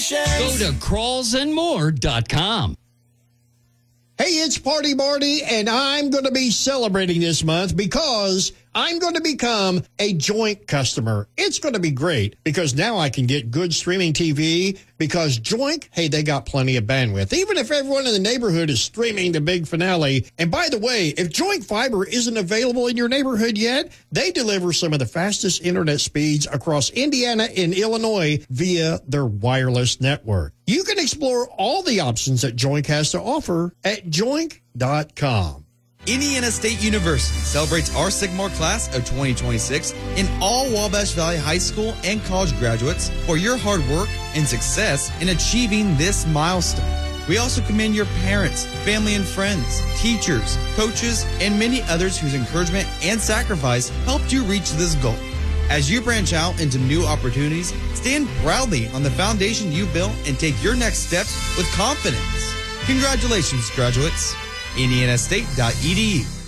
Go to crawlsandmore.com. Hey, it's Party Marty, and I'm going to be celebrating this month because I'm going to become a Joint customer. It's going to be great because now I can get good streaming TV because Joint, hey, they got plenty of bandwidth, even if everyone in the neighborhood is streaming the big finale. And by the way, if Joint Fiber isn't available in your neighborhood yet, they deliver some of the fastest internet speeds across Indiana and Illinois via their wireless network. You can explore all the options that Joint has to offer at joint.com. Indiana State University celebrates our Sigmar class of 2026 in all Wabash Valley High School and college graduates for your hard work and success in achieving this milestone. We also commend your parents, family and friends, teachers, coaches, and many others whose encouragement and sacrifice helped you reach this goal. As you branch out into new opportunities, stand proudly on the foundation you built and take your next steps with confidence. Congratulations, graduates. IndianaState.edu.